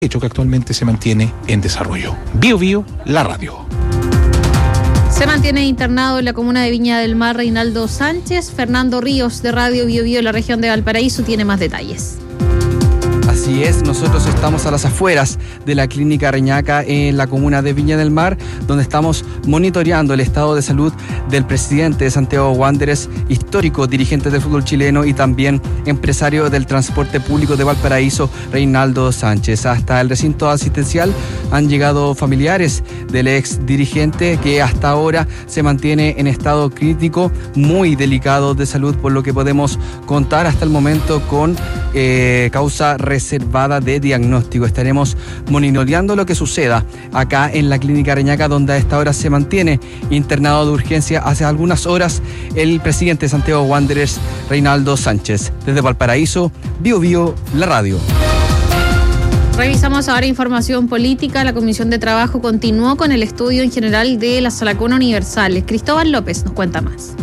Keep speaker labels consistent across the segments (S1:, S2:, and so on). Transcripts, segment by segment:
S1: hecho que actualmente se mantiene en desarrollo. Bio Bio, la radio.
S2: Se mantiene internado en la comuna de Viña del Mar Reinaldo Sánchez. Fernando Ríos de Radio Bio Bio, la región de Valparaíso, tiene más detalles.
S3: Así es, nosotros estamos a las afueras de la clínica Reñaca en la comuna de Viña del Mar, donde estamos monitoreando el estado de salud del presidente de Santiago Wanderers, histórico dirigente del fútbol chileno y también empresario del transporte público de Valparaíso, Reinaldo Sánchez. Hasta el recinto asistencial han llegado familiares del ex dirigente, que hasta ahora se mantiene en estado crítico, muy delicado de salud, por lo que podemos contar hasta el momento con causa reservada de diagnóstico. Estaremos monitoreando lo que suceda acá en la clínica Reñaca, donde a esta hora se mantiene internado de urgencia hace algunas horas el presidente de Santiago Wanderers, Reinaldo Sánchez. Desde Valparaíso, Bio Bio, la radio.
S2: Revisamos ahora información política. La Comisión de Trabajo continuó con el estudio en general de la Sala Cuna Universal. Cristóbal López nos cuenta más.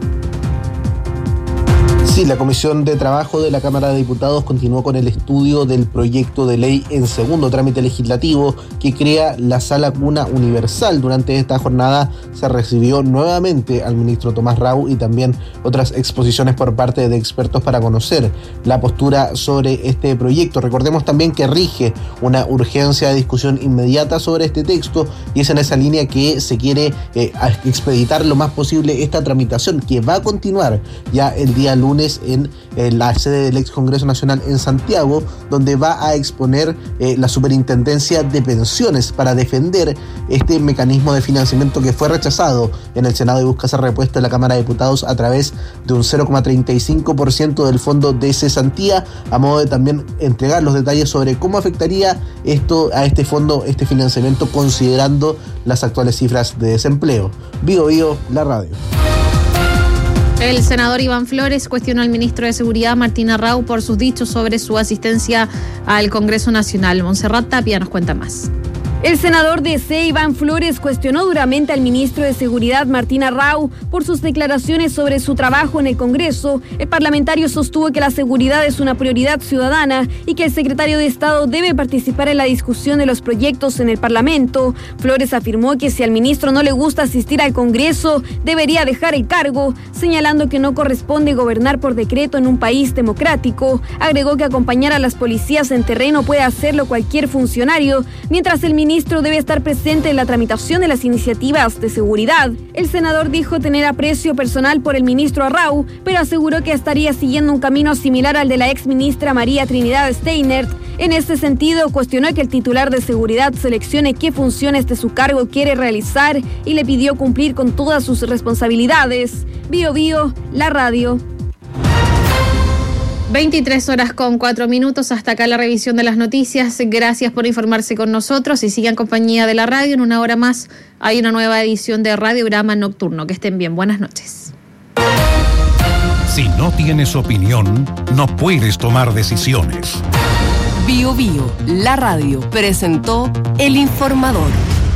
S4: Sí, la Comisión de Trabajo de la Cámara de Diputados continuó con el estudio del proyecto de ley en segundo trámite legislativo que crea la Sala Cuna Universal. Durante esta jornada se recibió nuevamente al ministro Tomás Rau y también otras exposiciones por parte de expertos para conocer la postura sobre este proyecto. Recordemos también que rige una urgencia de discusión inmediata sobre este texto y es en esa línea que se quiere expeditar lo más posible esta tramitación, que va a continuar ya el día lunes en la sede del ex Congreso Nacional en Santiago, donde va a exponer la Superintendencia de Pensiones para defender este mecanismo de financiamiento que fue rechazado en el Senado y busca ser repuesto en la Cámara de Diputados a través de un 0,35% del fondo de cesantía, a modo de también entregar los detalles sobre cómo afectaría esto a este fondo, este financiamiento, considerando las actuales cifras de desempleo. Bio Bio, la radio.
S2: El senador Iván Flores cuestionó al ministro de Seguridad, Martín Arrau, por sus dichos sobre su asistencia al Congreso Nacional. Montserrat Tapia nos cuenta más.
S5: El senador DC, Iván Flores, cuestionó duramente al ministro de Seguridad, Martín Arrau, por sus declaraciones sobre su trabajo en el Congreso. El parlamentario sostuvo que la seguridad es una prioridad ciudadana y que el secretario de Estado debe participar en la discusión de los proyectos en el Parlamento. Flores afirmó que si al ministro no le gusta asistir al Congreso, debería dejar el cargo, señalando que no corresponde gobernar por decreto en un país democrático. Agregó que acompañar a las policías en terreno puede hacerlo cualquier funcionario, mientras el ministro debe estar presente en la tramitación de las iniciativas de seguridad. El senador dijo tener aprecio personal por el ministro Arrau, pero aseguró que estaría siguiendo un camino similar al de la ex ministra María Trinidad Steinert. En este sentido, cuestionó que el titular de seguridad seleccione qué funciones de su cargo quiere realizar y le pidió cumplir con todas sus responsabilidades. Bio Bio, la radio.
S2: 23:04. Hasta acá la revisión de las noticias. Gracias por informarse con nosotros y sigan compañía de la radio. En una hora más hay una nueva edición de Radiograma Nocturno. Que estén bien. Buenas noches.
S6: Si no tienes opinión, no puedes tomar decisiones.
S7: Bio Bio, la radio, presentó El Informador.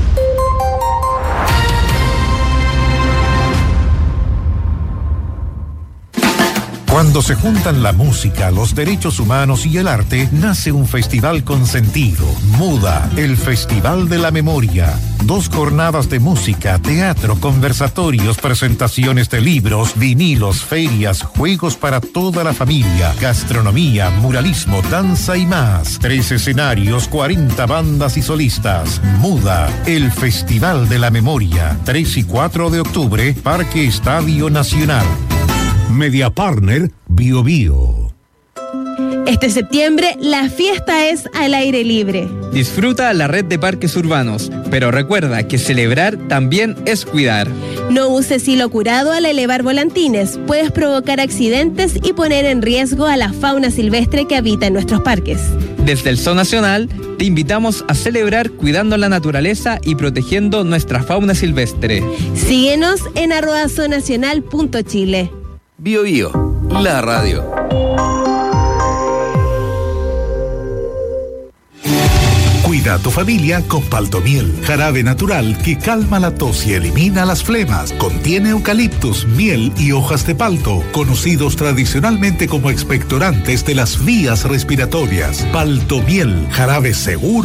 S6: Cuando se juntan la música, los derechos humanos y el arte, nace un festival con sentido. MUDA, el Festival de la Memoria. 2 jornadas de música, teatro, conversatorios, presentaciones de libros, vinilos, ferias, juegos para toda la familia, gastronomía, muralismo, danza y más. 3 escenarios, 40 bandas y solistas. MUDA, el Festival de la Memoria. 3 y 4 de octubre, Parque Estadio Nacional. Media Partner, Bio Bio.
S8: Este septiembre, la fiesta es al aire libre.
S9: Disfruta la red de parques urbanos, pero recuerda que celebrar también es cuidar.
S8: No uses hilo curado al elevar volantines. Puedes provocar accidentes y poner en riesgo a la fauna silvestre que habita en nuestros parques.
S9: Desde el Zoo Nacional, te invitamos a celebrar cuidando la naturaleza y protegiendo nuestra fauna silvestre.
S8: Síguenos en @zoonacional.chile.
S10: Bio Bio, la radio.
S6: Cuida a tu familia con Paltomiel, jarabe natural que calma la tos y elimina las flemas. Contiene eucaliptus, miel y hojas de palto, conocidos tradicionalmente como expectorantes de las vías respiratorias. Paltomiel, jarabe seguro